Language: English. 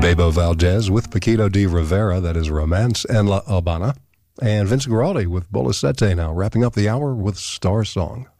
Bebo Valdez with Paquito de Rivera, that is Romance, and La Habana. And Vince Guaraldi with Bola Sete now, wrapping up the hour with Star Song.